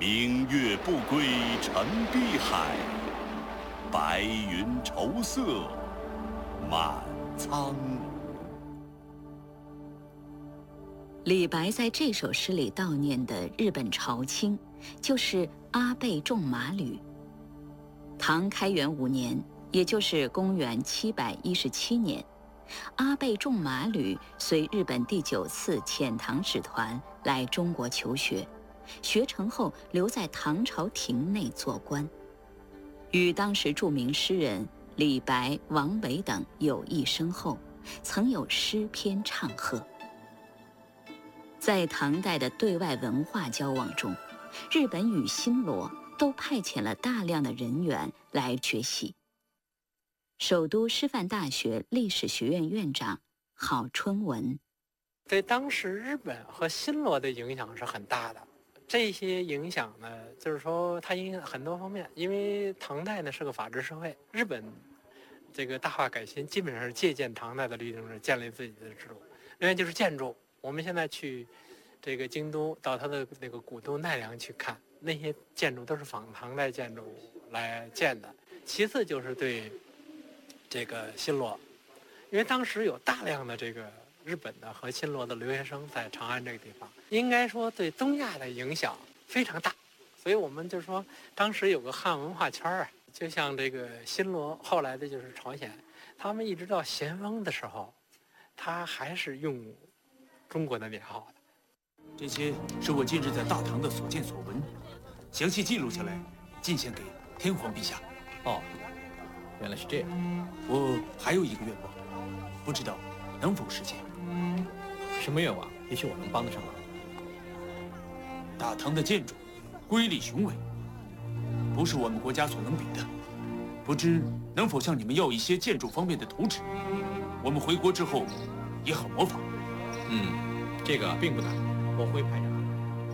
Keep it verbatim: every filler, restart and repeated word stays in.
明月不归沉碧海，白云愁色满苍梧。 李白在这首诗里悼念的日本朝卿，就是阿倍仲麻吕。唐开元五年，也就是公元七百一十七年，阿倍仲麻吕随日本第九次遣唐使团来中国求学，学成后留在唐朝廷内做官，与当时著名诗人李白、王维等友谊深厚，曾有诗篇唱和。在唐代的对外文化交往中，日本与新罗都派遣了大量的人员来学习。首都师范大学历史学院院长郝春文对当时日本和新罗的影响是很大的。这些影响呢，就是说它影响很多方面。因为唐代呢是个法治社会，日本这个大化改新基本上是借鉴唐代的律政制，建立自己的制度。另外就是建筑，我们现在去这个京都到它的那个古都奈良去看，那些建筑都是仿唐代建筑来建的。其次就是对这个新罗，因为当时有大量的这个日本的和新罗的留学生在长安这个地方，应该说对东亚的影响非常大。所以我们就说当时有个汉文化圈啊，就像这个新罗，后来的就是朝鲜，他们一直到咸丰的时候，他还是用中国的年号的。 这些是我近日在大唐的所见所闻，详细记录下来，进献给天皇陛下。 哦，原来是这样。 我还有一个愿望，不知道能否实现。 什么愿望？也许我能帮得上忙。 大唐的建筑瑰丽雄伟，不是我们国家所能比的。不知能否向你们要一些建筑方面的图纸，我们回国之后也好模仿。 嗯，这个并不难，我会派人。